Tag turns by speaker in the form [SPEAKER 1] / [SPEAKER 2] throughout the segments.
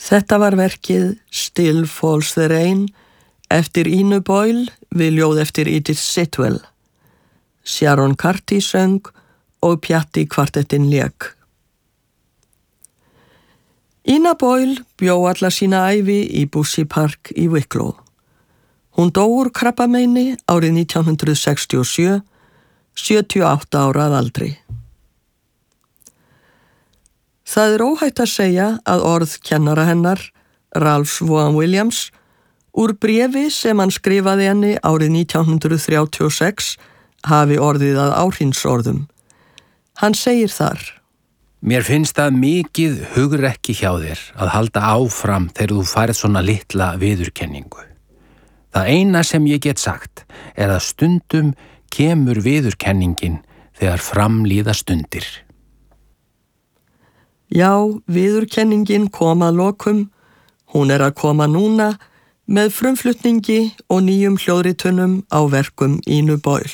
[SPEAKER 1] Þetta var verkið Still Falls the Rain eftir Inu Boyle við ljóð eftir Edith Sitwell. Sharon Carty söng og Pjatti kvartettinn lék. Ina Boyle bjó alla sína ævi í Bussey Park í Wicklow. Hún dó úr krabbameini árið 1967, 78 ára að aldri. Það er óhætt að segja að orð kennara hennar, Ralph Vaughan Williams, úr bréfi sem hann skrifaði henni árið 1936 hafi orðið að áhrínsorðum. Hann segir þar:
[SPEAKER 2] Mér finnst það mikið hugrekki hjá þér að halda áfram þegar þú færð svona litla viðurkenningu. Það eina sem ég get sagt er að stundum kemur viðurkenningin þegar framlíða stundir.
[SPEAKER 1] Já, viðurkenningin kom að lokum. Hún er að koma núna með frumflutningi og nýjum hljóðritunum á verkum Inu Boyle.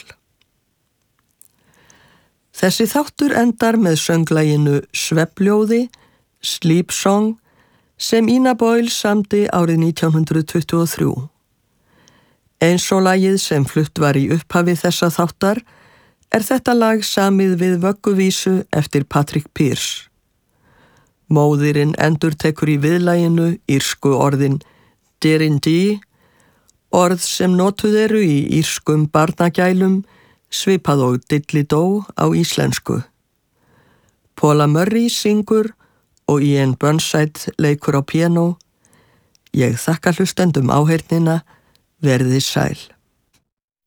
[SPEAKER 1] Þessi þáttur endar með sönglæginu Svefnljóði, Sleep Song, sem Ina Boyle samdi árið 1923. Eins og lagið sem flutt var í upphafi þessa þáttar er þetta lag samið við vögguvísu eftir Patrick Pearse. Móðirinn endurtekur í viðlaginu írsku orðin Dirindi, orð sem notuð eru í írskum barnagælum, svipað og diddly-do á íslensku. Paula Murray syngur og Ian Burnside leikur á píanó. Ég þakka hlustendum áheyrnina, verið sæl.